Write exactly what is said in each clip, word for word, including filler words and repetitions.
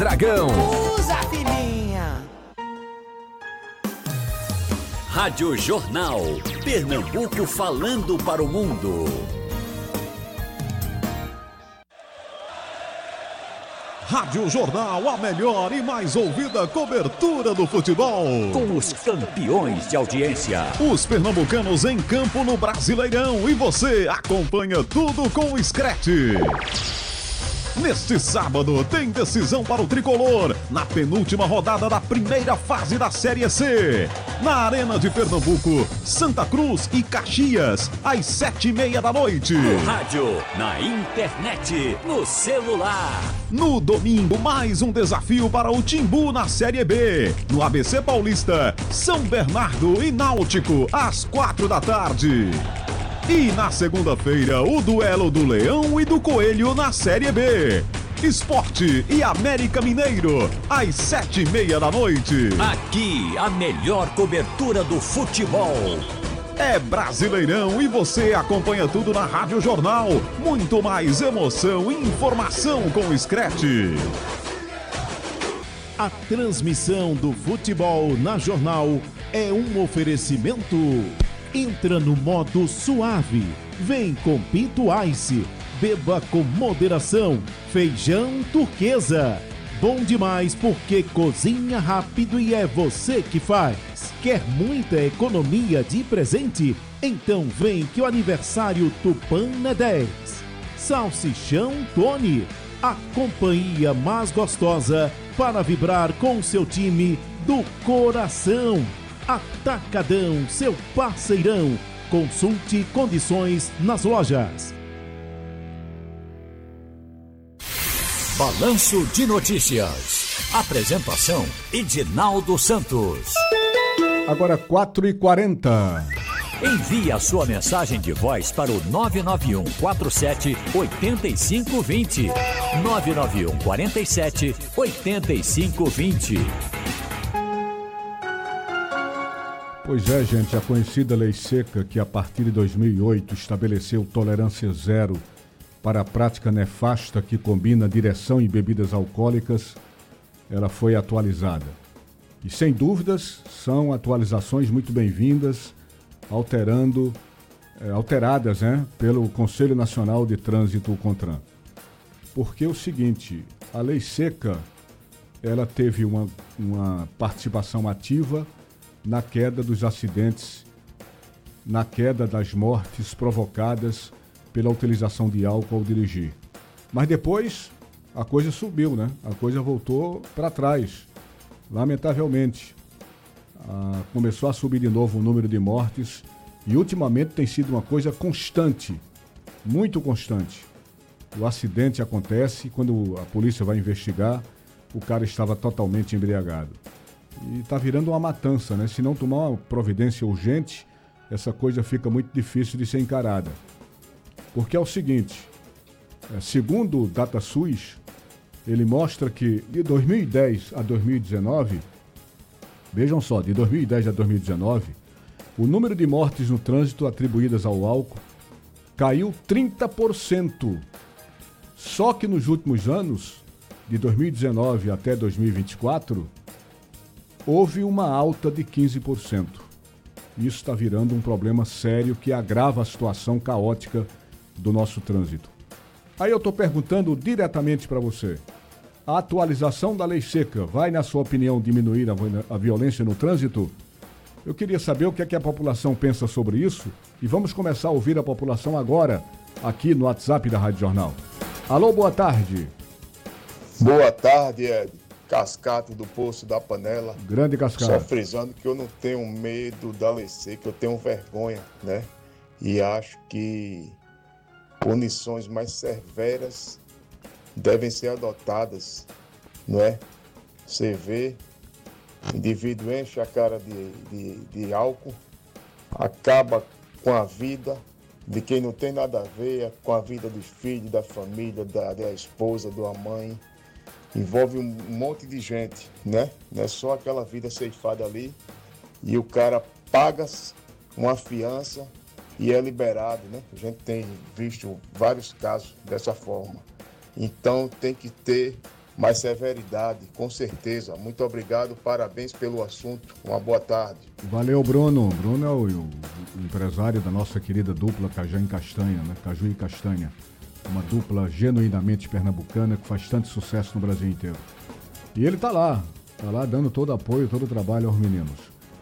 Dragão. Usa, filhinha. Rádio Jornal. Pernambuco falando para o mundo. Rádio Jornal, a melhor e mais ouvida cobertura do futebol. Com os campeões de audiência. Os pernambucanos em campo no Brasileirão. E você acompanha tudo com o Scratch. Neste sábado tem decisão para o Tricolor na penúltima rodada da primeira fase da Série C. Na Arena de Pernambuco, Santa Cruz e Caxias, às sete e meia da noite. No rádio, na internet, no celular. No domingo, mais um desafio para o Timbu na Série B. No A B C Paulista, São Bernardo e Náutico, às quatro da tarde. E na segunda-feira, o duelo do Leão e do Coelho na Série B. Esporte e América Mineiro, às sete e meia da noite. Aqui, a melhor cobertura do futebol. É Brasileirão e você acompanha tudo na Rádio Jornal. Muito mais emoção e informação com o Scratch. A transmissão do futebol na Jornal é um oferecimento. Entra no modo suave. Vem com Pinto Ice. Beba com moderação. Feijão Turquesa. Bom demais porque cozinha rápido e é você que faz. Quer muita economia de presente? Então vem que o aniversário Tupã é dez. Salsichão Tony. A companhia mais gostosa para vibrar com seu time do coração. Atacadão, seu parceirão. Consulte condições nas lojas. Balanço de Notícias. Apresentação: Edinaldo Santos. Agora quatro e quarenta. Envie a sua mensagem de voz para o nove nove um quatro sete oito cinco dois zero. nove nove um quatro sete oito cinco dois zero. Pois é, gente, a conhecida Lei Seca, que a partir de dois mil e oito estabeleceu tolerância zero para a prática nefasta que combina direção e bebidas alcoólicas, ela foi atualizada. E sem dúvidas, são atualizações muito bem-vindas, alterando, é, alteradas né, pelo Conselho Nacional de Trânsito, o CONTRAN. Porque é o seguinte, a Lei Seca, ela teve uma, uma participação ativa na queda dos acidentes, na queda das mortes provocadas pela utilização de álcool ao dirigir. Mas depois a coisa subiu, né? A coisa voltou para trás, lamentavelmente. Ah, começou a subir de novo o número de mortes e ultimamente tem sido uma coisa constante, muito constante. O acidente acontece quando a polícia vai investigar, o cara estava totalmente embriagado. E está virando uma matança, né? Se não tomar uma providência urgente, essa coisa fica muito difícil de ser encarada. Porque é o seguinte, segundo o DataSUS, ele mostra que de dois mil e dez a dois mil e dezenove, vejam só, de dois mil e dez a dois mil e dezenove, o número de mortes no trânsito atribuídas ao álcool caiu trinta por cento. Só que nos últimos anos, de dois mil e dezenove até dois mil e vinte e quatro, houve uma alta de quinze por cento. Isso está virando um problema sério que agrava a situação caótica do nosso trânsito. Aí eu estou perguntando diretamente para você. A atualização da Lei Seca vai, na sua opinião, diminuir a, a violência no trânsito? Eu queria saber o que é que a população pensa sobre isso e vamos começar a ouvir a população agora, aqui no WhatsApp da Rádio Jornal. Alô, boa tarde. Boa tarde, Ed. Cascata do Poço da Panela. Grande Cascata. Só frisando que eu não tenho medo da Lei Seca, eu tenho vergonha, né? E acho que punições mais severas devem ser adotadas, não é? Você vê, o indivíduo enche a cara de, de, de álcool, acaba com a vida de quem não tem nada a ver, com a vida dos filhos, da família, da, da esposa, da mãe. Envolve um monte de gente, né? Não é só aquela vida ceifada ali. E o cara paga uma fiança e é liberado, né? A gente tem visto vários casos dessa forma. Então tem que ter mais severidade, com certeza. Muito obrigado, parabéns pelo assunto. Uma boa tarde. Valeu, Bruno. Bruno é o, o, o empresário da nossa querida dupla Caju e Castanha, né? Caju e Castanha. Uma dupla genuinamente pernambucana que faz tanto sucesso no Brasil inteiro. E ele tá lá, tá lá dando todo apoio, todo o trabalho aos meninos.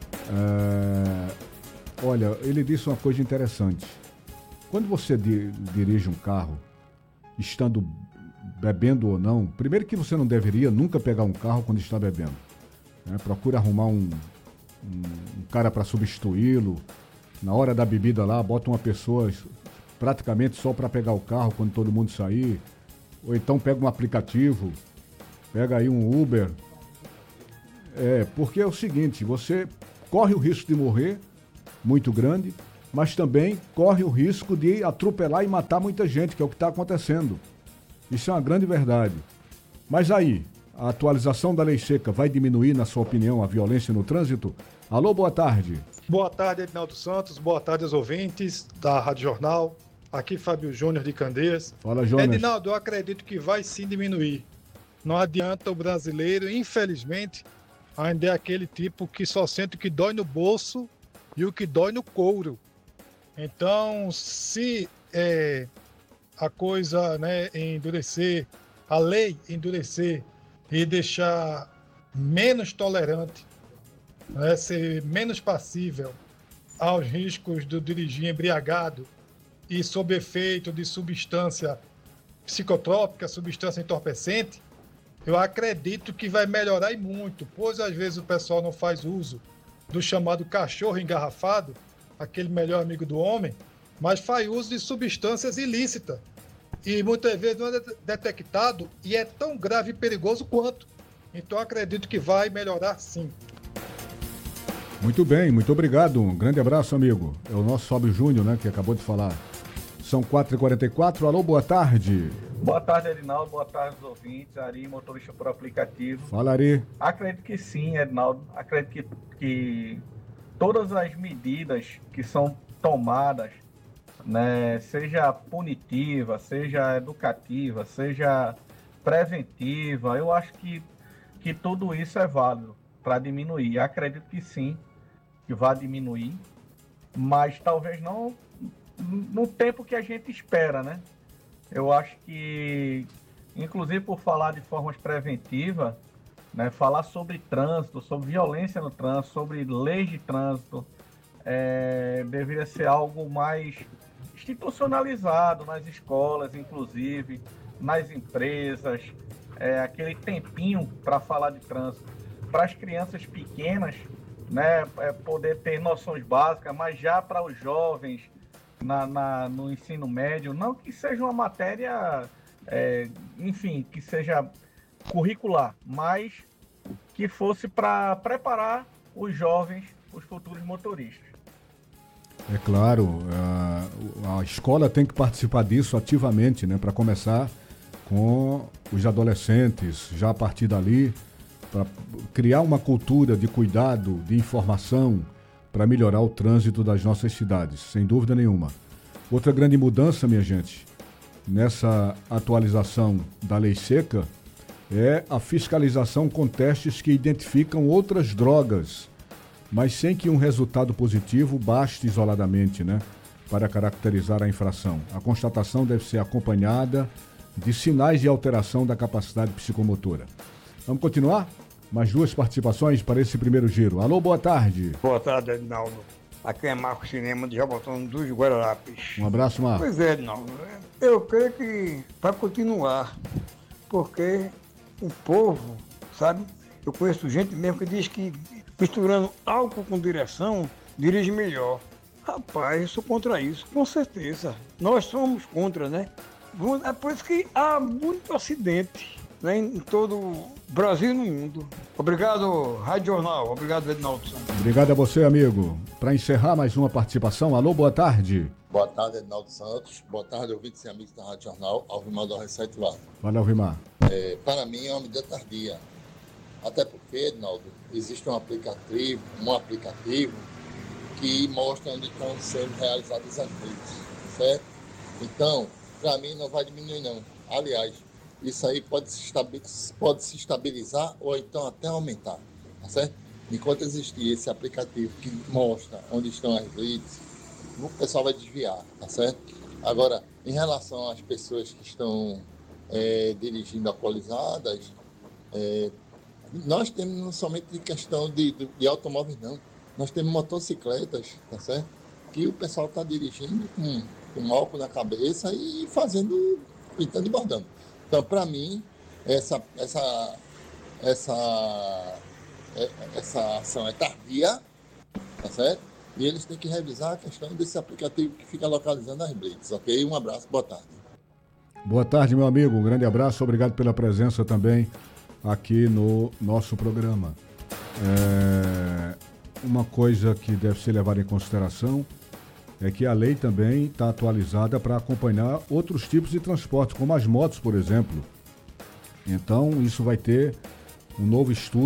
É... Olha, ele disse uma coisa interessante. Quando você di- dirige um carro, estando bebendo ou não, primeiro que você não deveria nunca pegar um carro quando está bebendo. Né? Procura arrumar um, um, um cara para substituí-lo. Na hora da bebida lá, bota uma pessoa praticamente só para pegar o carro quando todo mundo sair. Ou então pega um aplicativo, pega aí um Uber. É, porque é o seguinte, você corre o risco de morrer, muito grande, mas também corre o risco de atropelar e matar muita gente, que é o que está acontecendo. Isso é uma grande verdade. Mas aí, a atualização da lei seca vai diminuir, na sua opinião, a violência no trânsito? Alô, boa tarde. Boa tarde, Edinaldo Santos. Boa tarde aos ouvintes da Rádio Jornal. Aqui Fábio Júnior de Candeias. Fala, Jonas. Edinaldo, eu acredito que vai sim diminuir. Não adianta o brasileiro, infelizmente, ainda é aquele tipo que só sente o que dói no bolso e o que dói no couro. Então, se é, a coisa, né, endurecer, a lei endurecer e deixar menos tolerante, né, ser menos passível aos riscos do dirigir embriagado e sob efeito de substância psicotrópica, substância entorpecente, eu acredito que vai melhorar e muito, pois às vezes o pessoal não faz uso do chamado cachorro engarrafado, aquele melhor amigo do homem, mas faz uso de substâncias ilícitas. E muitas vezes não é detectado e é tão grave e perigoso quanto. Então acredito que vai melhorar sim. Muito bem, muito obrigado. Um grande abraço, amigo. É o nosso Fábio Júnior, né, que acabou de falar. São quatro e quarenta e quatro. Alô, boa tarde. Boa tarde, Edinaldo. Boa tarde aos ouvintes. Ari, motorista por aplicativo. Fala, Ari. Acredito que sim, Edinaldo. Acredito que, que todas as medidas que são tomadas, né, seja punitiva, seja educativa, seja preventiva, eu acho que, que tudo isso é válido para diminuir. Acredito que sim, que vai diminuir, mas talvez não no tempo que a gente espera, né? Eu acho que, inclusive por falar de formas preventivas, né, falar sobre trânsito, sobre violência no trânsito, sobre leis de trânsito, é, deveria ser algo mais institucionalizado nas escolas, inclusive, nas empresas, é, aquele tempinho para falar de trânsito. Para as crianças pequenas, né, é, poder ter noções básicas, mas já para os jovens, na, na, no ensino médio, não que seja uma matéria, é, enfim, que seja curricular, mas que fosse para preparar os jovens, os futuros motoristas. É claro, a, a escola tem que participar disso ativamente, né, para começar com os adolescentes, já a partir dali, para criar uma cultura de cuidado, de informação, para melhorar o trânsito das nossas cidades, sem dúvida nenhuma. Outra grande mudança, minha gente, nessa atualização da lei seca, é a fiscalização com testes que identificam outras drogas, mas sem que um resultado positivo baste isoladamente, né, para caracterizar a infração. A constatação deve ser acompanhada de sinais de alteração da capacidade psicomotora. Vamos continuar? Mais duas participações para esse primeiro giro. Alô, boa tarde. Boa tarde, Edinaldo. Aqui é Marcos Cinema de Jabotão dos Guararapes. Um abraço, Marcos. Pois é, Edinaldo. Eu creio que vai continuar, porque o povo, sabe? Eu conheço gente mesmo que diz que misturando álcool com direção, dirige melhor. Rapaz, eu sou contra isso, com certeza. Nós somos contra, né? É por isso que há muito acidente, né, em todo o Brasil e no mundo. Obrigado, Rádio Jornal. Obrigado, Edinaldo Santos. Obrigado a você, amigo. Para encerrar mais uma participação, alô, boa tarde. Boa tarde, Edinaldo Santos. Boa tarde, ouvintes e amigos da Rádio Jornal. Alvimar do Receite lá. Valeu, Alvimar. É, para mim é uma medida tardia. Até porque, Edinaldo, existe um aplicativo, um aplicativo que mostra onde estão sendo realizadas as leis, certo? Então, para mim não vai diminuir não. Aliás, isso aí pode se, estabilizar, pode se estabilizar ou então até aumentar, tá certo? Enquanto existir esse aplicativo que mostra onde estão as blitz, o pessoal vai desviar, tá certo? Agora, em relação às pessoas que estão é, dirigindo alcoolizadas, é, nós temos não somente questão de, de, de automóveis, não. Nós temos motocicletas, tá certo? Que o pessoal está dirigindo com, com álcool na cabeça e fazendo, pintando e bordando. Então, para mim, essa, essa, essa, essa ação é tardia, tá certo? E eles têm que revisar a questão desse aplicativo que fica localizando as blitz, ok? Um abraço, boa tarde. Boa tarde, meu amigo. Um grande abraço. Obrigado pela presença também aqui no nosso programa. É... Uma coisa que deve ser levada em consideração é que a lei também está atualizada para acompanhar outros tipos de transporte, como as motos, por exemplo. Então, isso vai ter um novo estudo